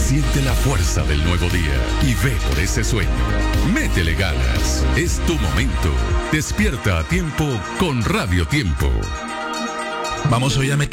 Siente la fuerza del nuevo día y ve por ese sueño. Métele ganas. Es tu momento. Despierta a tiempo con Radio Tiempo. Vamos hoy a meter